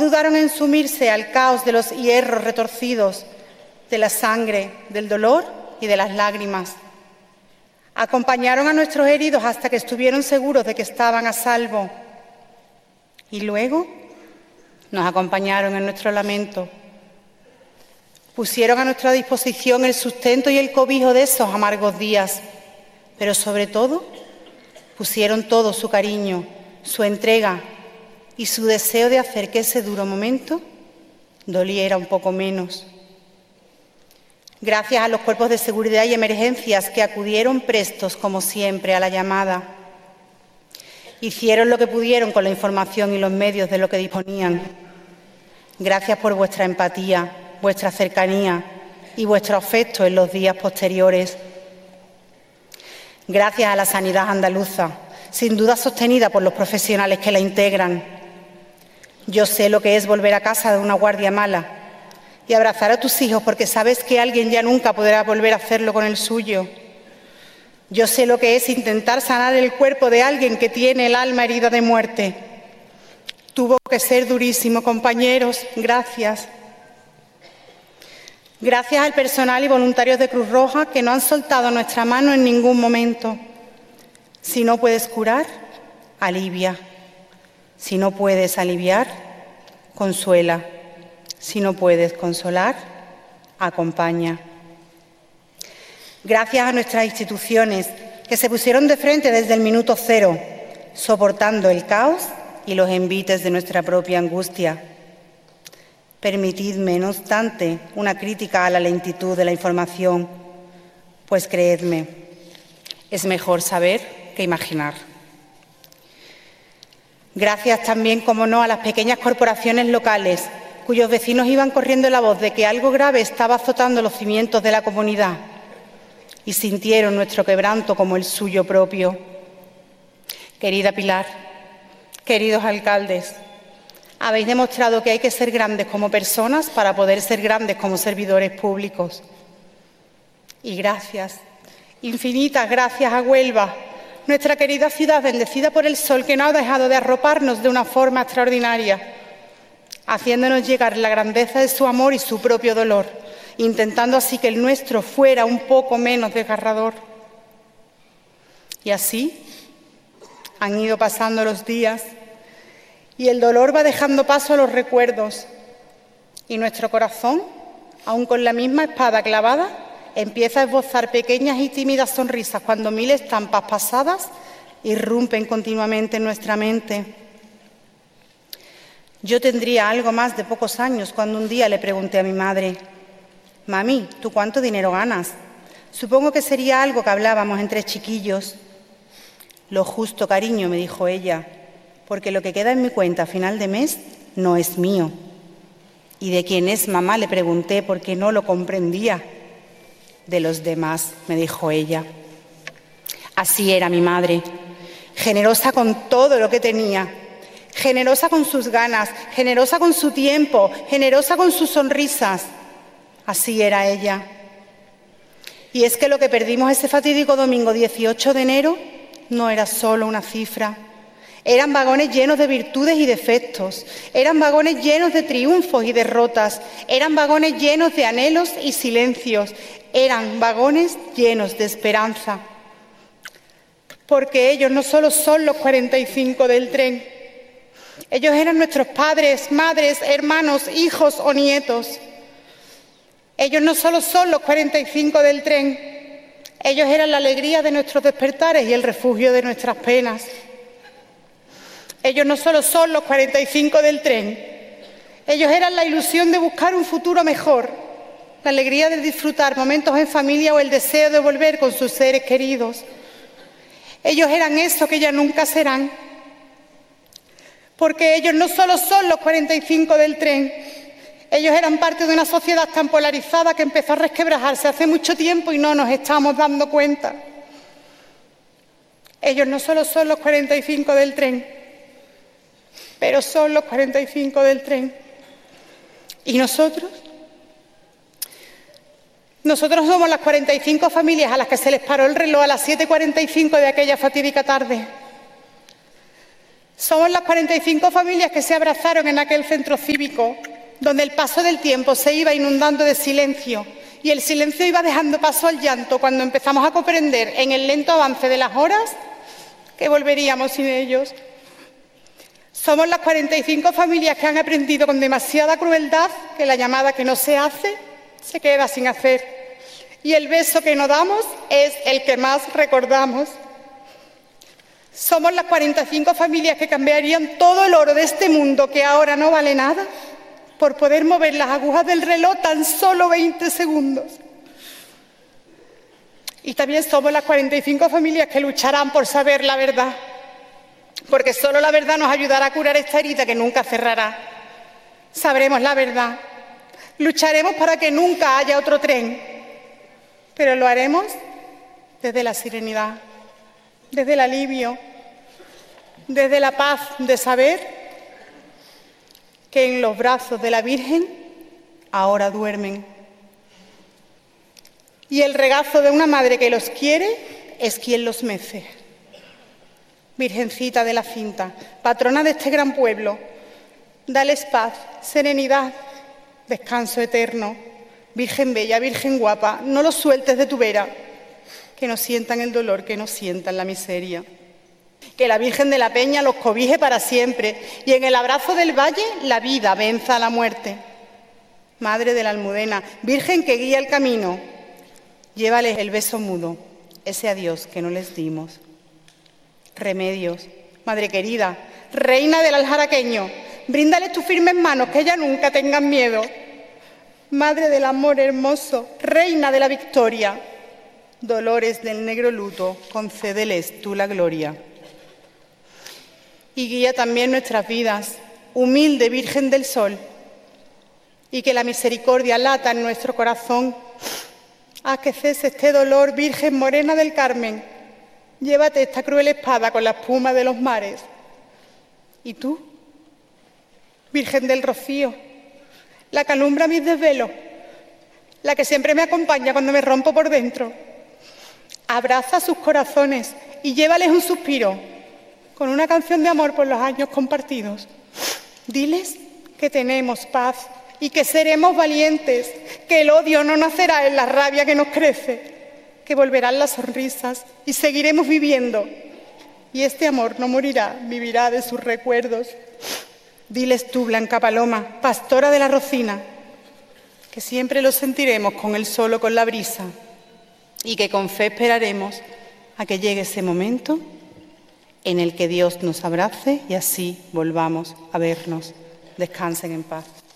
dudaron en sumirse al caos de los hierros retorcidos, de la sangre, del dolor y de las lágrimas. Acompañaron a nuestros heridos hasta que estuvieron seguros de que estaban a salvo. Y luego nos acompañaron en nuestro lamento. Pusieron a nuestra disposición el sustento y el cobijo de esos amargos días, pero sobre todo pusieron todo su cariño, su entrega y su deseo de hacer que ese duro momento doliera un poco menos. Gracias a los cuerpos de seguridad y emergencias que acudieron prestos, como siempre, a la llamada. Hicieron lo que pudieron con la información y los medios de lo que disponían. Gracias por vuestra empatía, vuestra cercanía y vuestro afecto en los días posteriores. Gracias a la sanidad andaluza, sin duda sostenida por los profesionales que la integran. Yo sé lo que es volver a casa de una guardia mala y abrazar a tus hijos porque sabes que alguien ya nunca podrá volver a hacerlo con el suyo. Yo sé lo que es intentar sanar el cuerpo de alguien que tiene el alma herida de muerte. Tuvo que ser durísimo, compañeros. Gracias. Gracias al personal y voluntarios de Cruz Roja que no han soltado nuestra mano en ningún momento. Si no puedes curar, alivia. Si no puedes aliviar, consuela. Si no puedes consolar, acompaña. Gracias a nuestras instituciones que se pusieron de frente desde el minuto cero, soportando el caos y los envites de nuestra propia angustia. Permitidme, no obstante, una crítica a la lentitud de la información, pues creedme, es mejor saber que imaginar. Gracias también, como no, a las pequeñas corporaciones locales, cuyos vecinos iban corriendo la voz de que algo grave estaba azotando los cimientos de la comunidad y sintieron nuestro quebranto como el suyo propio. Querida Pilar, queridos alcaldes, habéis demostrado que hay que ser grandes como personas para poder ser grandes como servidores públicos. Y gracias, infinitas gracias a Huelva, nuestra querida ciudad bendecida por el sol que no ha dejado de arroparnos de una forma extraordinaria, haciéndonos llegar la grandeza de su amor y su propio dolor, intentando así que el nuestro fuera un poco menos desgarrador. Y así han ido pasando los días y el dolor va dejando paso a los recuerdos y nuestro corazón, aun con la misma espada clavada, empieza a esbozar pequeñas y tímidas sonrisas cuando 1000 estampas pasadas irrumpen continuamente en nuestra mente. Yo tendría algo más de pocos años cuando un día le pregunté a mi madre: «Mami, ¿tú cuánto dinero ganas?» Supongo que sería algo que hablábamos entre chiquillos. «Lo justo, cariño», me dijo ella, «porque lo que queda en mi cuenta a final de mes no es mío». «¿Y de quién es, mamá?», le pregunté porque no lo comprendía. «De los demás», me dijo ella. Así era mi madre, generosa con todo lo que tenía, generosa con sus ganas, generosa con su tiempo, generosa con sus sonrisas. Así era ella. Y es que lo que perdimos ese fatídico domingo 18 de enero no era solo una cifra. Eran vagones llenos de virtudes y defectos, eran vagones llenos de triunfos y derrotas, eran vagones llenos de anhelos y silencios, eran vagones llenos de esperanza. Porque ellos no solo son los 45 del tren, ellos eran nuestros padres, madres, hermanos, hijos o nietos. Ellos no solo son los 45 del tren, ellos eran la alegría de nuestros despertares y el refugio de nuestras penas. Ellos no solo son los 45 del tren, ellos eran la ilusión de buscar un futuro mejor, la alegría de disfrutar momentos en familia o el deseo de volver con sus seres queridos. Ellos eran eso que ya nunca serán, porque ellos no solo son los 45 del tren, ellos eran parte de una sociedad tan polarizada que empezó a resquebrajarse hace mucho tiempo y no nos estamos dando cuenta. Ellos no solo son los 45 del tren, pero son los 45 del tren. ¿Y nosotros? Nosotros somos las 45 familias a las que se les paró el reloj a las 7:45 de aquella fatídica tarde. Somos las 45 familias que se abrazaron en aquel centro cívico, donde el paso del tiempo se iba inundando de silencio y el silencio iba dejando paso al llanto cuando empezamos a comprender en el lento avance de las horas que volveríamos sin ellos. Somos las 45 familias que han aprendido con demasiada crueldad que la llamada que no se hace se queda sin hacer y el beso que no damos es el que más recordamos. Somos las 45 familias que cambiarían todo el oro de este mundo que ahora no vale nada por poder mover las agujas del reloj tan solo 20 segundos. Y también somos las 45 familias que lucharán por saber la verdad, porque solo la verdad nos ayudará a curar esta herida que nunca cerrará. Sabremos la verdad, lucharemos para que nunca haya otro tren, pero lo haremos desde la serenidad, desde el alivio, desde la paz de saber que en los brazos de la Virgen ahora duermen. Y el regazo de una madre que los quiere es quien los mece. Virgencita de la Cinta, patrona de este gran pueblo, dales paz, serenidad, descanso eterno. Virgen bella, Virgen guapa, no los sueltes de tu vera, que no sientan el dolor, que no sientan la miseria. Que la Virgen de la Peña los cobije para siempre y en el abrazo del valle la vida venza a la muerte. Madre de la Almudena, Virgen que guía el camino, llévales el beso mudo, ese adiós que no les dimos. Remedios, Madre querida, Reina del Aljaraqueño, bríndales tus firmes manos que ya nunca tengan miedo. Madre del amor hermoso, Reina de la victoria, Dolores del negro luto, concédeles tú la gloria. Y guía también nuestras vidas, humilde Virgen del Sol, y que la misericordia lata en nuestro corazón. Haz que cese este dolor, Virgen morena del Carmen, llévate esta cruel espada con la espuma de los mares. ¿Y tú, Virgen del Rocío, la que alumbra mis desvelos, la que siempre me acompaña cuando me rompo por dentro? Abraza sus corazones y llévales un suspiro, con una canción de amor por los años compartidos. Diles que tenemos paz y que seremos valientes, que el odio no nacerá en la rabia que nos crece, que volverán las sonrisas y seguiremos viviendo. Y este amor no morirá, vivirá de sus recuerdos. Diles tú, Blanca Paloma, pastora de la Rocina, que siempre lo sentiremos con el sol o con la brisa y que con fe esperaremos a que llegue ese momento en el que Dios nos abrace y así volvamos a vernos. Descansen en paz.